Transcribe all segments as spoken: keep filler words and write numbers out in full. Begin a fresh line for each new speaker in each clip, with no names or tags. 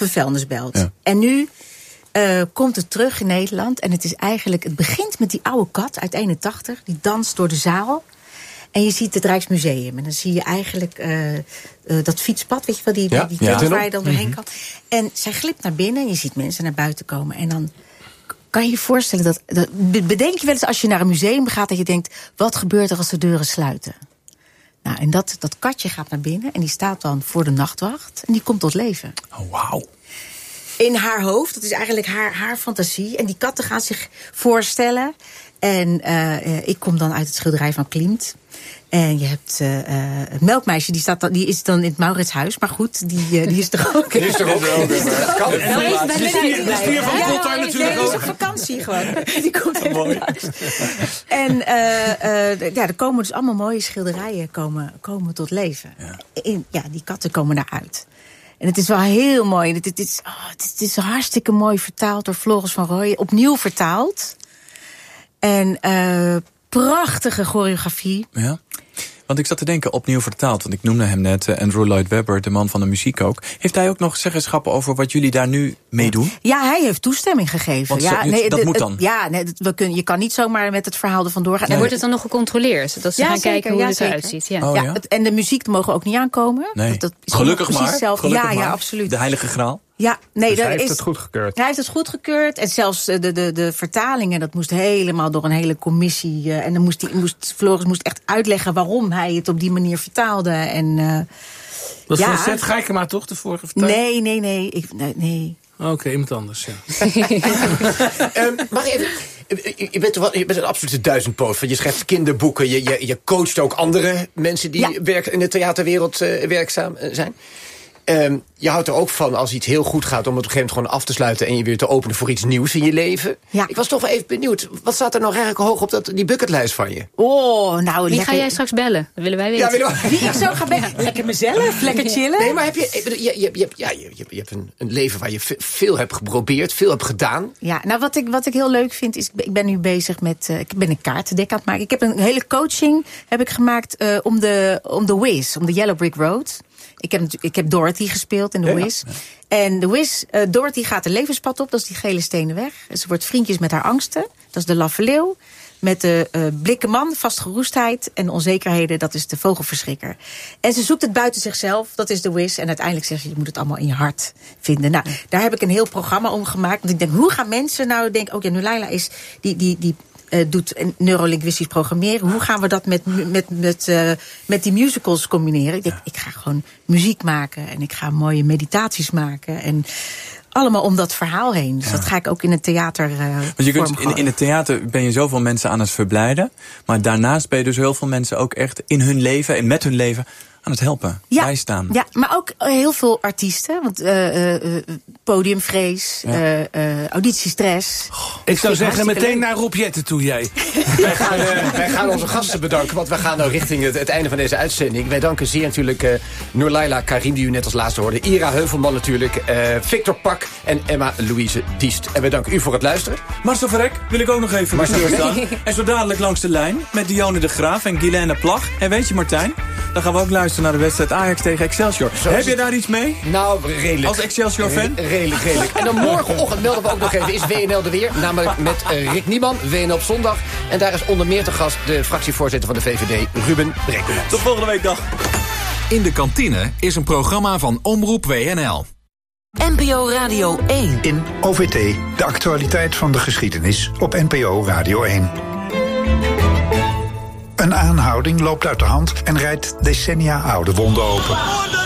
een vuilnisbelt.
Ja.
En nu uh, komt het terug in Nederland. En het is eigenlijk, het begint met die oude kat uit eenentachtig. Die danst door de zaal. En je ziet het Rijksmuseum. En dan zie je eigenlijk uh, uh, dat fietspad, weet je wel, die,
ja,
die, die
ja.
tent waar je dan doorheen kan. En zij glipt naar binnen en je ziet mensen naar buiten komen. En dan kan je je voorstellen dat, dat... Bedenk je wel eens als je naar een museum gaat dat je denkt, wat gebeurt er als de deuren sluiten? Nou, en dat, dat katje gaat naar binnen en die staat dan voor de nachtwacht. En die komt tot leven.
Oh, wauw.
In haar hoofd, dat is eigenlijk haar, haar fantasie. En die katten gaan zich voorstellen. En uh, ik kom dan uit het schilderij van Klimt. En je hebt uh, uh, het melkmeisje, die, staat dan, die is dan in het Mauritshuis. Maar goed, die, uh, die is er ook.
Die is er ook.
De stier van Gotthard natuurlijk ook.
Die is op vakantie gewoon. Die komt in het huis. En uh, uh, ja, er komen dus allemaal mooie schilderijen komen, komen tot leven. Ja. In, ja, die katten komen daaruit. En het is wel heel mooi. Het, het, is, oh, het, is, het is hartstikke mooi vertaald door Floris van Rooyen. Opnieuw vertaald. En uh, prachtige choreografie.
Ja. Want ik zat te denken, opnieuw vertaald. Want ik noemde hem net, uh, Andrew Lloyd Webber, de man van de muziek ook. Heeft hij ook nog zeggenschappen over wat jullie daar nu mee doen?
Ja, hij heeft toestemming gegeven.
Want
ja,
zo, nee, dat
de,
moet dan?
Het, ja, nee, we kunnen, je kan niet zomaar met het verhaal ervan doorgaan.
En wordt het dan nog gecontroleerd? Dat ze
ja,
gaan
zeker,
kijken hoe
ja,
het
zeker.
eruit ziet. Ja.
Oh,
ja,
ja?
Het, en de muziek mogen ook niet aankomen.
Nee.
Dat, dat is
Gelukkig
precies
maar.
Zelf.
Gelukkig
ja,
maar.
ja, absoluut.
De heilige graal?
Ja, nee,
dus
daar
hij heeft
is,
het goedgekeurd.
Hij heeft het goedgekeurd. En zelfs de, de, de vertalingen, dat moest helemaal door een hele commissie. Uh, en dan moest, die, moest Floris moest echt uitleggen waarom hij het op die manier vertaalde. En, uh,
dat is
ja.
van Seth Geikema toch, de vorige vertaling?
Nee, nee, nee. Ik, nee, nee.
Oké, okay, iemand anders, ja.
um, mag ik even... Je bent, je bent een absolute duizendpoot. Je schrijft kinderboeken, je, je, je coacht ook andere mensen die ja. werk, in de theaterwereld uh, werkzaam zijn. Um, je houdt er ook van als iets heel goed gaat om het op een gegeven moment gewoon af te sluiten en je weer te openen voor iets nieuws in je leven.
Ja.
Ik was toch wel even benieuwd. Wat staat er nou eigenlijk hoog op dat, die bucketlijst van je?
Oh, nou,
Wie
lekker.
ga jij straks bellen? Dat willen wij weten.
Ja, willen we...
Wie ik zo ga bellen? Lekker mezelf, lekker chillen.
Nee, maar heb je, je, je, je, je, ja, je, je hebt een, een leven waar je veel hebt geprobeerd, veel hebt gedaan.
Ja, nou wat ik, wat ik heel leuk vind is, ik ben nu bezig met, uh, ik ben een kaartendek aan het maken. Ik heb een hele coaching heb ik gemaakt uh, om de, om de Wiz, om de Yellow Brick Road. Ik heb, ik heb Dorothy gespeeld in The Wiz. Ja, ja. En The Wiz, uh, Dorothy gaat een levenspad op, dat is die gele stenen weg. Ze wordt vriendjes met haar angsten, dat is de laffe leeuw. Met de uh, blikke man, vastgeroestheid en onzekerheden, dat is de vogelverschrikker. En ze zoekt het buiten zichzelf, dat is The Wiz. En uiteindelijk zegt ze, je moet het allemaal in je hart vinden. Nou, daar heb ik een heel programma om gemaakt. Want ik denk, hoe gaan mensen nou denken, ook ja, Noulayla is die... die, die Uh, doet neurolinguistisch programmeren. Hoe gaan we dat met, met, met, uh, met die musicals combineren? Ik denk, ik ga gewoon muziek maken en ik ga mooie meditaties maken. En allemaal om dat verhaal heen. Dus ja. dat ga ik ook in het theater uh,
Want je kunt in, in het theater ben je zoveel mensen aan het verblijden. Maar daarnaast ben je dus heel veel mensen ook echt in hun leven en met hun leven aan het helpen,
ja,
bijstaan.
Ja, maar ook heel veel artiesten. Want uh, uh, podiumvrees, ja. uh, uh, auditiestress.
Oh, ik zou zeggen, meteen leuk. Naar Rob Jetten toe, jij.
wij, gaan, uh, wij gaan onze gasten bedanken, want we gaan nou richting het, het einde van deze uitzending. Wij danken zeer natuurlijk uh, Noulayla Karim, die u net als laatste hoorde. Ira Heuvelman natuurlijk, uh, Victor Pak en Emma Louise Diest. En wij danken u voor het luisteren.
Marcel Verrek wil ik ook nog even stilstaan. En zo dadelijk langs de lijn met Dionne de Graaf en Guilaine Plag. En weet je Martijn, dan gaan we ook luisteren naar de wedstrijd Ajax tegen Excelsior. Zo Heb je het. daar iets mee?
Nou, redelijk.
Als Excelsior-fan?
Re redelijk, redelijk. En dan morgenochtend melden we ook nog even, is W N L er weer. Namelijk met uh, Rick Nieman, W N L op zondag. En daar is onder meer te gast de fractievoorzitter van de V V D, Ruben Brekelmans.
Tot volgende week, dag.
In de Kantine is een programma van Omroep W N L.
N P O Radio één.
In O V T, de actualiteit van de geschiedenis op N P O Radio één. Een aanhouding loopt uit de hand en rijdt decennia oude wonden open.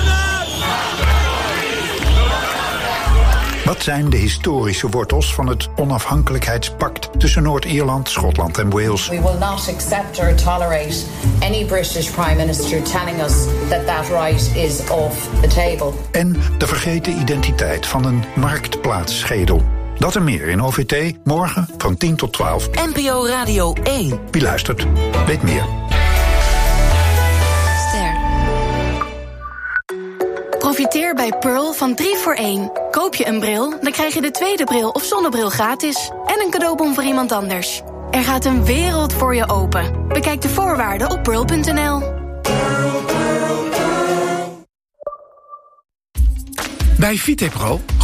Wat zijn de historische wortels van het onafhankelijkheidspact tussen Noord-Ierland, Schotland en Wales?
We will not accept or tolerate any British Prime Minister telling us that that right is off the table.
En de vergeten identiteit van een marktplaatsschedel. Dat en meer in O V T, morgen van tien tot twaalf.
N P O Radio één.
Wie luistert, weet meer.
Ster. Profiteer bij Pearl van drie voor één. Koop je een bril, dan krijg je de tweede bril of zonnebril gratis. En een cadeaubon voor iemand anders. Er gaat een wereld voor je open. Bekijk de voorwaarden op pearl punt n l.
Bij Vitepro